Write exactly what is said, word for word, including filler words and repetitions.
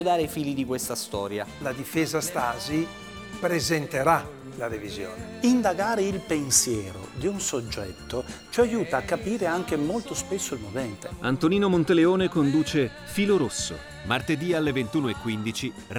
dare i fili di questa storia. La difesa Stasi presenterà la revisione. Indagare il pensiero di un soggetto ci aiuta a capire anche molto spesso il movente. Antonino Monteleone conduce Filo Rosso, martedì alle ventuno e quindici,